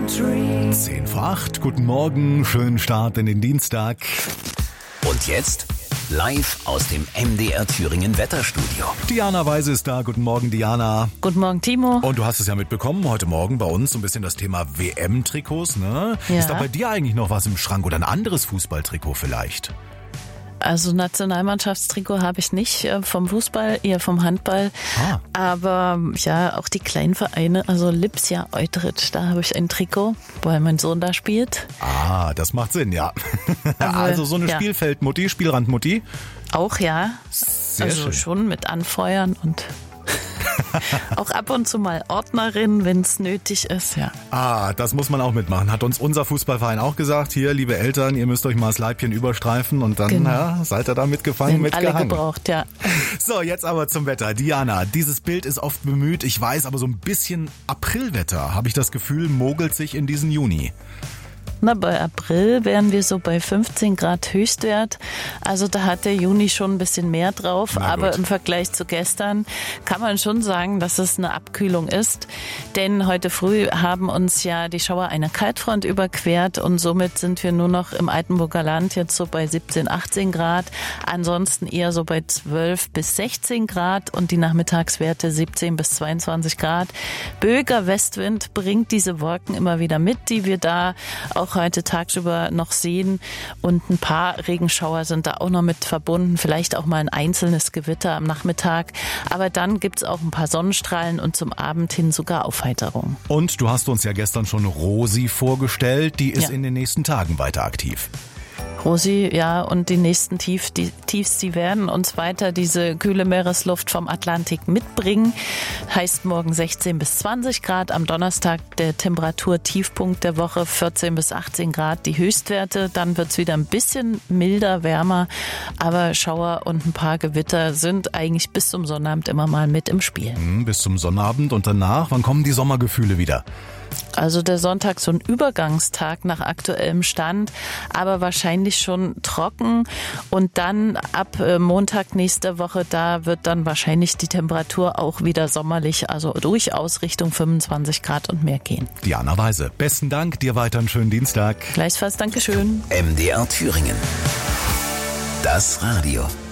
10 vor 8, guten Morgen, schönen Start in den Dienstag. Und jetzt live aus dem MDR Thüringen Wetterstudio. Diana Weise ist da, guten Morgen Diana. Guten Morgen Timo. Und du hast es ja mitbekommen, heute Morgen bei uns so ein bisschen das Thema WM-Trikots, ne? Ja. Ist da bei dir eigentlich noch was im Schrank oder ein anderes Fußballtrikot vielleicht? Also Nationalmannschaftstrikot habe ich nicht vom Fußball, eher vom Handball. Aber ja, auch die kleinen Vereine, also Lipsia Euterich, da habe ich ein Trikot, weil mein Sohn da spielt. Ah, das macht Sinn, ja. Also so eine Spielfeldmutti, Spielrandmutti? Auch ja, Sehr also schön. schon mit Anfeuern und auch ab und zu mal Ordnerin, wenn es nötig ist, ja. Ah, das muss man auch mitmachen. Hat uns unser Fußballverein auch gesagt. Hier, liebe Eltern, ihr müsst euch mal das Leibchen überstreifen und dann Genau. seid ihr da mitgefangen, Sind alle mitgehangen. gebraucht, ja. So, jetzt aber zum Wetter. Diana, dieses Bild ist oft bemüht. Ich weiß, aber so ein bisschen Aprilwetter, habe ich das Gefühl, mogelt sich in diesen Juni. Na, bei April wären wir so bei 15 Grad Höchstwert. Also da hat der Juni schon ein bisschen mehr drauf. Na Aber gut. im Vergleich zu gestern kann man schon sagen, dass es eine Abkühlung ist. Denn heute früh haben uns ja die Schauer eine Kaltfront überquert und somit sind wir nur noch im Altenburger Land jetzt so bei 17, 18 Grad. Ansonsten eher so bei 12 bis 16 Grad und die Nachmittagswerte 17 bis 22 Grad. Böiger Westwind bringt diese Wolken immer wieder mit, die wir da auch heute tagsüber noch sehen. Und ein paar Regenschauer sind da auch noch mit verbunden. Vielleicht auch mal ein einzelnes Gewitter am Nachmittag. Aber dann gibt's auch ein paar Sonnenstrahlen und zum Abend hin sogar Aufheiterung. Und du hast uns ja gestern schon Rosi vorgestellt. Die ist Ja. in den nächsten Tagen weiter aktiv. Rosi, ja, und die nächsten Tiefs, die werden uns weiter diese kühle Meeresluft vom Atlantik mitbringen. Heißt morgen 16 bis 20 Grad, am Donnerstag der Temperaturtiefpunkt der Woche 14 bis 18 Grad, die Höchstwerte. Dann wird's wieder ein bisschen milder, wärmer, aber Schauer und ein paar Gewitter sind eigentlich bis zum Sonnabend immer mal mit im Spiel. Bis zum Sonnabend und danach, wann kommen die Sommergefühle wieder? Also der Sonntag so ein Übergangstag nach aktuellem Stand, aber wahrscheinlich schon trocken. Und dann ab Montag nächste Woche, da wird dann wahrscheinlich die Temperatur auch wieder sommerlich, also durchaus Richtung 25 Grad und mehr gehen. Diana Weise, besten Dank, dir weiter einen schönen Dienstag. Gleichfalls, Dankeschön. MDR Thüringen. Das Radio.